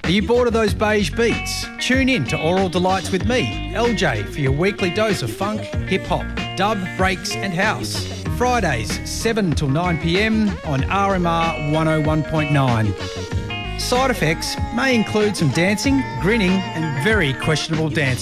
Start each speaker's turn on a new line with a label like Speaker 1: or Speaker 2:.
Speaker 1: Are you bored of those beige beats? Tune in to Aural Delights with me, LJ, for your weekly dose of funk, hip-hop, dub, breaks and house. Fridays, 7 till 9 p.m. on RMR 101.9. Side effects may include some dancing, grinning and very questionable dancing.